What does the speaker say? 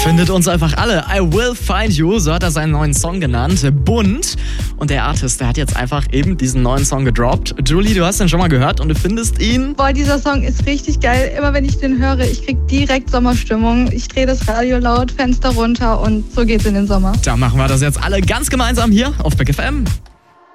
Findet uns einfach alle. I Will Find You, so hat er seinen neuen Song genannt. Bunt. Und der Artist, der hat jetzt einfach eben diesen neuen Song gedroppt. Julie, du hast den schon mal gehört und du findest ihn... Boah, dieser Song ist richtig geil. Immer wenn ich den höre, ich krieg direkt Sommerstimmung. Ich drehe das Radio laut, Fenster runter und so geht's in den Sommer. Da machen wir das jetzt alle ganz gemeinsam hier auf Big FM.